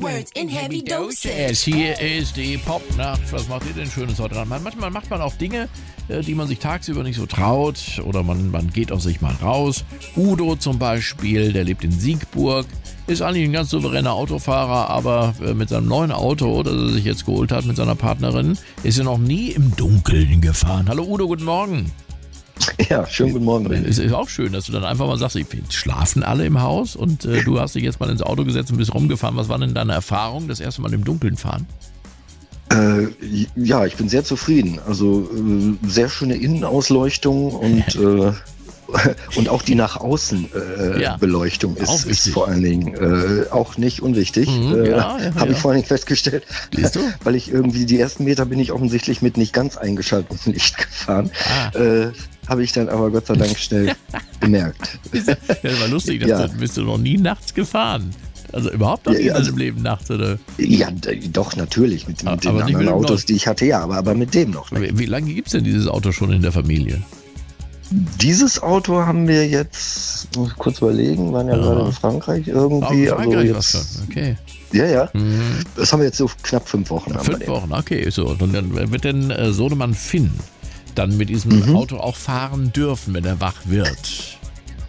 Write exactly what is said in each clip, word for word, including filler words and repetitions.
words in heavy doses. Es hier ist die Popnacht. Was macht ihr denn Schönes heute dran? Manchmal macht man auch Dinge, die man sich tagsüber nicht so traut. Oder man, man geht aus sich mal raus. Udo zum Beispiel, der lebt in Siegburg. Ist eigentlich ein ganz souveräner Autofahrer, aber mit seinem neuen Auto, das er sich jetzt geholt hat mit seiner Partnerin, ist er noch nie im Dunkeln gefahren. Hallo Udo, guten Morgen. Ja, schönen guten Morgen. Es ist auch schön, dass du dann einfach mal sagst, schlafen alle im Haus und äh, du hast dich jetzt mal ins Auto gesetzt und bist rumgefahren. Was war denn deine Erfahrung, das erste Mal im Dunkeln fahren? Äh, ja, ich bin sehr zufrieden. Also äh, sehr schöne Innenausleuchtung und äh, und auch die nach außen äh, ja, Beleuchtung ist, ist vor allen Dingen äh, auch nicht unwichtig. Mhm, äh, ja, ja, Habe ja. ich vor allen Dingen festgestellt, Siehst du? Weil ich irgendwie die ersten Meter bin ich offensichtlich mit nicht ganz eingeschaltetem Licht gefahren. Ah. Äh, Habe ich dann aber Gott sei Dank schnell gemerkt. Das war lustig, dass Ja. du, bist du noch nie nachts gefahren. Also überhaupt noch Ja, nie in also- deinem Leben nachts, oder? Ja, d- doch, natürlich. Mit, mit Aber den nicht mit anderen dem Autos, neuen. die ich hatte, ja, aber, aber mit dem noch nicht. Wie, wie lange gibt es denn dieses Auto schon in der Familie? Dieses Auto haben wir jetzt, muss ich kurz überlegen, waren ja, Ja. gerade in Frankreich Auch irgendwie. in Frankreich also was jetzt, schon, okay. Ja, ja. Mhm. Das haben wir jetzt so knapp fünf Wochen. haben wir Fünf den. Wochen, okay. So. Und dann wird denn äh, Sohnemann Finn dann mit diesem Mhm. Auto auch fahren dürfen, wenn er wach wird?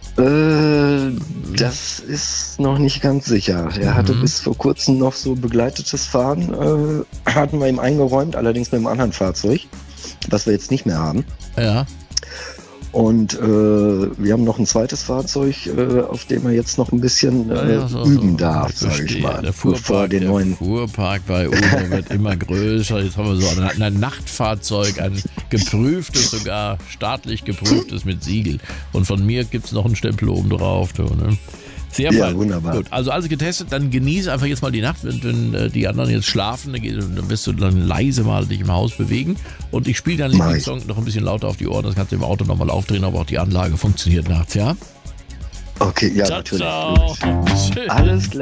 Äh, das ist noch nicht ganz sicher. Er hatte Mhm. bis vor kurzem noch so begleitetes Fahren, äh, hatten wir ihm eingeräumt, allerdings mit einem anderen Fahrzeug, was wir jetzt nicht mehr haben. Ja. Und äh, wir haben noch ein zweites Fahrzeug, äh, auf dem er jetzt noch ein bisschen äh, Ja, ja, so, üben so. darf, Ich sage ich verstehe. mal. Der bevor Fuhrpark, den der neuen. Fuhrpark bei Udo wird immer größer. Jetzt haben wir so ein, ein Nachtfahrzeug, ein geprüftes, sogar staatlich geprüftes mit Siegel. Und von mir gibt es noch einen Stempel oben drauf. Du, ne? Sehr Ja, fein. wunderbar. Gut, also alles getestet, dann genieße einfach jetzt mal die Nacht, wenn, wenn äh, die anderen jetzt schlafen, dann, geht, dann wirst du dann leise mal dich im Haus bewegen und ich spiele deinen Mach ich. Lieblingssong noch ein bisschen lauter auf die Ohren, das kannst du im Auto nochmal aufdrehen, aber auch die Anlage funktioniert nachts, ja? Okay, ja, Ciao, natürlich. ciao. Alles klar.